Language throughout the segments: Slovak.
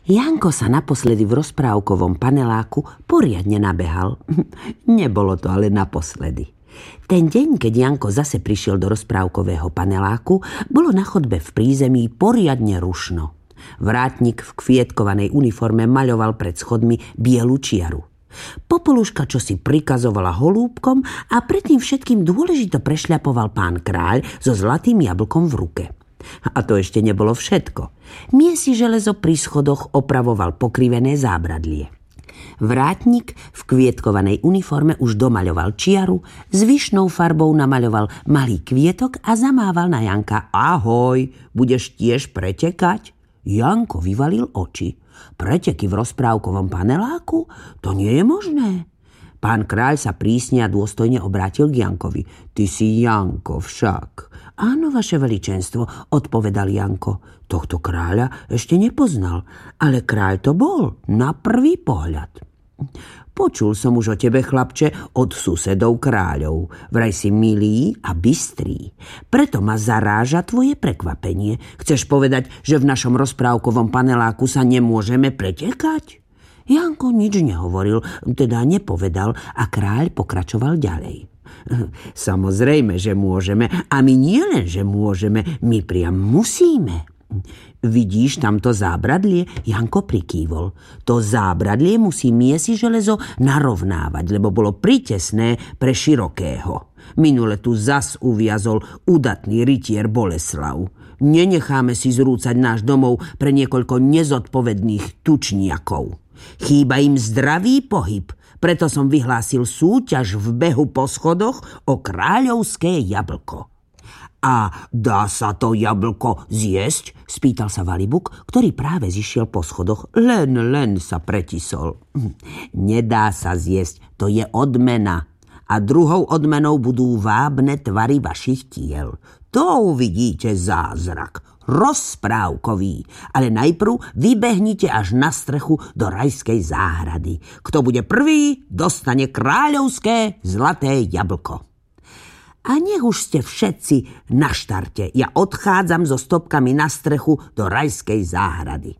Janko sa naposledy v rozprávkovom paneláku poriadne nabehal. Nebolo to ale naposledy. Ten deň, keď Janko zase prišiel do rozprávkového paneláku, bolo na chodbe v prízemí poriadne rušno. Vrátnik v kvietkovanej uniforme maľoval pred schodmi bielu čiaru. Popoluška čosi prikazovala holúbkom a predtým všetkým dôležito prešľapoval pán kráľ so zlatým jablkom v ruke. A to ešte nebolo všetko. Miesi železo pri schodoch opravoval pokrivené zábradlie. Vrátnik v kvietkovanej uniforme už domaľoval čiaru, zvyšnou farbou namaľoval malý kvietok a zamával na Janka. Ahoj, budeš tiež pretekať? Janko vyvalil oči. Preteky v rozprávkovom paneláku? To nie je možné. Pán kráľ sa prísne a dôstojne obrátil k Jankovi. Ty si Janko však. Áno, vaše veličenstvo, odpovedal Janko. Tohto kráľa ešte nepoznal, ale kráľ to bol na prvý pohľad. Počul som už o tebe, chlapče, od susedov kráľov. Vraj si milý a bystrý. Preto ma zaráža tvoje prekvapenie. Chceš povedať, že v našom rozprávkovom paneláku sa nemôžeme pretekať? Janko nič nehovoril, teda nepovedal a kráľ pokračoval ďalej. Samozrejme, že môžeme. A my nie len, že môžeme, my priam musíme. Vidíš tamto zábradlie? Janko prikývol. To zábradlie musí miesi železo narovnávať, lebo bolo pritesné pre širokého. Minule tu zas uviazol udatný rytier Boleslav. Nenecháme si zrúcať náš domov pre niekoľko nezodpovedných tučniakov. Chýba im zdravý pohyb, preto som vyhlásil súťaž v behu po schodoch o kráľovské jablko. A dá sa to jablko zjesť? Spýtal sa Valibuk, ktorý práve zišiel po schodoch. Len sa pretisol. Nedá sa zjesť, to je odmena. A druhou odmenou budú vábne tvary vašich tiel. To uvidíte zázrak. Rozprávkový. Ale najprv vybehnite až na strechu do rajskej záhrady. Kto bude prvý, dostane kráľovské zlaté jablko. A nech už ste všetci na štarte. Ja odchádzam so stopkami na strechu do rajskej záhrady.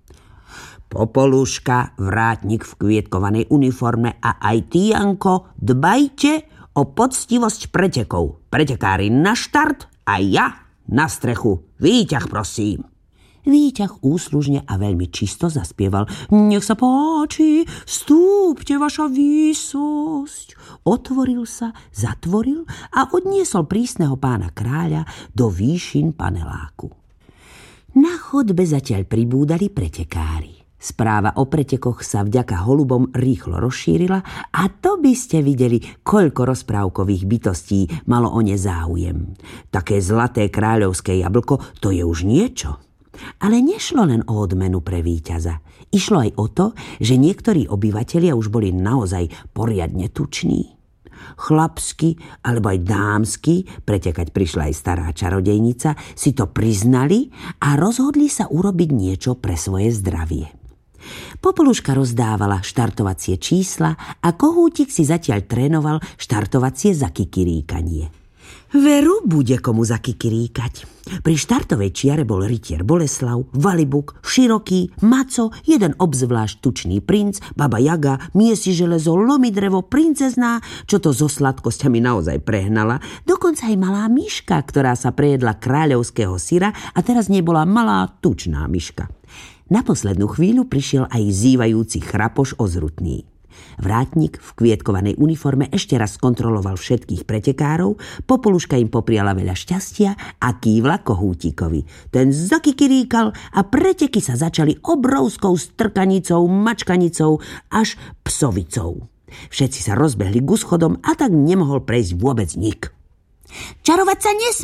Popoluška, vrátnik v kvietkovanej uniforme a aj ty, Janko, dbajte o poctivosť pretekov. Pretekári na štart a ja na strechu. Výťah, prosím. Výťah úslužne a veľmi čisto zaspieval. Nech sa páči, vstúpte, vaša výsosť. Otvoril sa, zatvoril a odniesol prísneho pána kráľa do výšin paneláku. Na chodbe zatiaľ pribúdali pretekári. Správa o pretekoch sa vďaka holubom rýchlo rozšírila a to by ste videli, koľko rozprávkových bytostí malo o ne záujem. Také zlaté kráľovské jablko, to je už niečo. Ale nešlo len o odmenu pre víťaza. Išlo aj o to, že niektorí obyvatelia už boli naozaj poriadne tuční. Chlapsky, alebo aj dámsky, pretekať prišla aj stará čarodejnica, si to priznali a rozhodli sa urobiť niečo pre svoje zdravie. Popoluška rozdávala štartovacie čísla a Kohútik si zatiaľ trénoval štartovacie zakikiríkanie. Veru bude komu zakikiríkať. Pri štartovej čiare bol rytier Boleslav, Valibuk, Široký, Maco, jeden obzvlášť tučný princ, Baba Jaga, Miesi železo, Lomidrevo, princezná, čo to so sladkosťami naozaj prehnala, dokonca aj malá myška, ktorá sa prejedla kráľovského syra a teraz nebola malá tučná myška. Na poslednú chvíľu prišiel aj zývajúci Chrapoš Ozrutný. Vrátnik v kvietkovanej uniforme ešte raz kontroloval všetkých pretekárov, Popoluška im popriala veľa šťastia a kývla Kohútikovi. Ten zakikiríkal a preteky sa začali obrovskou strkanicou, mačkanicou až psovicou. Všetci sa rozbehli ku schodom a tak nemohol prejsť vôbec nik. Čarovať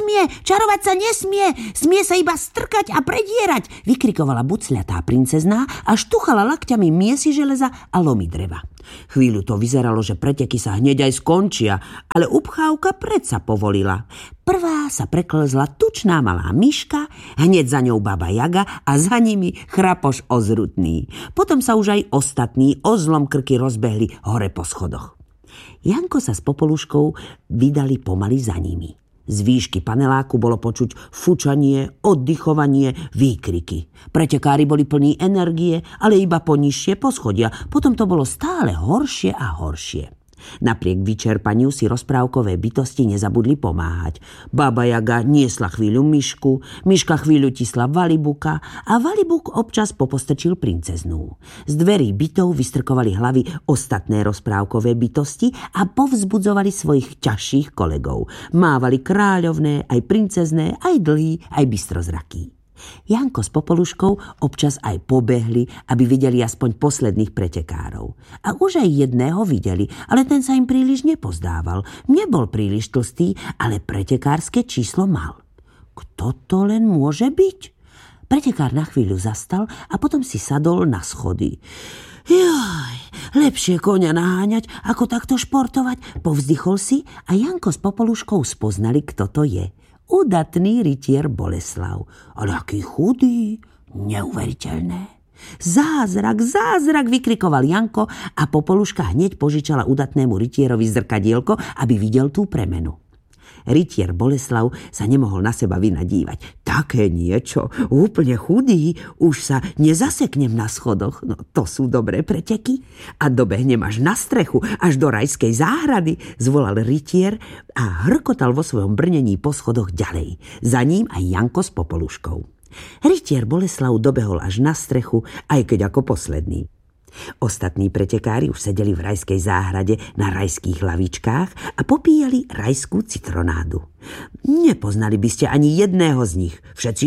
sa nesmie, smie sa iba strkať a predierať, vykrikovala bucľatá princezná a štuchala lakťami Miesi železa a Lomidreva. Chvíľu to vyzeralo, že preteky sa hneď aj skončia, ale upchávka predsa povolila. Prvá sa preklzla tučná malá myška, hneď za ňou Baba Jaga a za nimi Chrapoš Ozrutný. Potom sa už aj ostatní o zlom krky rozbehli hore po schodoch. Janko sa s Popoluškou vydali pomaly za nimi. Z výšky paneláku bolo počuť fučanie, oddychovanie, výkriky. Pretekári boli plní energie, ale iba po nižšie poschodia. Potom to bolo stále horšie a horšie. Napriek vyčerpaniu si rozprávkové bytosti nezabudli pomáhať. Baba Jaga niesla chvíľu Myšku, Myška chvíľu tisla Valibuka a Valibuk občas popostrčil princeznú. Z dverí bytov vystrkovali hlavy ostatné rozprávkové bytosti a povzbudzovali svojich ťažších kolegov. Mávali kráľovné, aj princezné, aj dlhý, aj bystrozraký. Janko s Popoluškou občas aj pobehli, aby videli aspoň posledných pretekárov. A už aj jedného videli, ale ten sa im príliš nepozdával. Nebol príliš tlstý, ale pretekárske číslo mal. Kto to len môže byť? Pretekár na chvíľu zastal a potom si sadol na schody. Joj, lepšie koňa naháňať, ako takto športovať, povzdychol si a Janko s Popoluškou spoznali, kto to je. Udatný rytier Boleslav. Ale aký chudý, neuveriteľné. Zázrak, zázrak, vykrikoval Janko a Popoluška hneď požičala udatnému rytierovi zrkadielko, aby videl tú premenu. Rytier Boleslav sa nemohol na seba vynadívať. Také niečo, úplne chudý, už sa nezaseknem na schodoch. No to sú dobré preteky. A dobehnem až na strechu, až do rajskej záhrady, zvolal rytier a hrkotal vo svojom brnení po schodoch ďalej. Za ním aj Janko s Popoluškou. Rytier Boleslav dobehol až na strechu, aj keď ako posledný. Ostatní pretekári už sedeli v rajskej záhrade na rajských lavičkách a popíjali rajskú citronádu. Nepoznali by ste ani jedného z nich. Všetci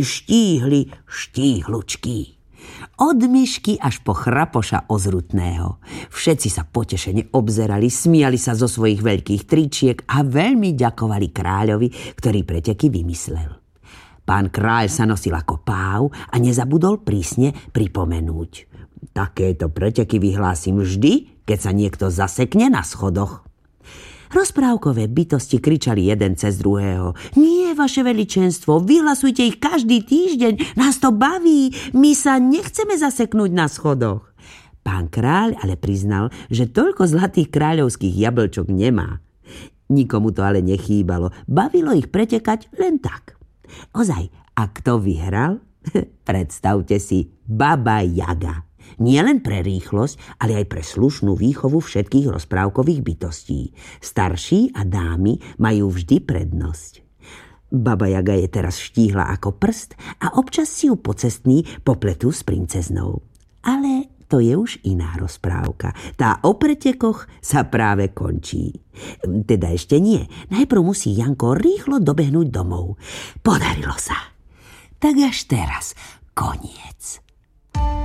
štíhlučkí. Od Myšky až po Chrapoša Ozrutného. Všetci sa potešene obzerali, smiali sa zo svojich veľkých tričiek a veľmi ďakovali kráľovi, ktorý preteky vymyslel. Pán kráľ sa nosil ako páv a nezabudol prísne pripomenúť: takéto preteky vyhlásim vždy, keď sa niekto zasekne na schodoch. Rozprávkové bytosti kričali jeden cez druhého: Nie, vaše veličenstvo, vyhlasujte ich každý týždeň, nás to baví, my sa nechceme zaseknúť na schodoch. Pán kráľ ale priznal, že toľko zlatých kráľovských jablčok nemá. Nikomu to ale nechýbalo, bavilo ich pretekať len tak. Ozaj, a kto vyhral? Predstavte si, Baba Jaga. Nie len pre rýchlosť, ale aj pre slušnú výchovu všetkých rozprávkových bytostí. Starší a dámy majú vždy prednosť. Baba Jaga je teraz štíhla ako prst a občas si ju pocestní popletú s princeznou. Ale to je už iná rozprávka. Tá o pretekoch sa práve končí. Teda ešte nie. Najprv musí Janko rýchlo dobehnúť domov. Podarilo sa. Tak až teraz koniec.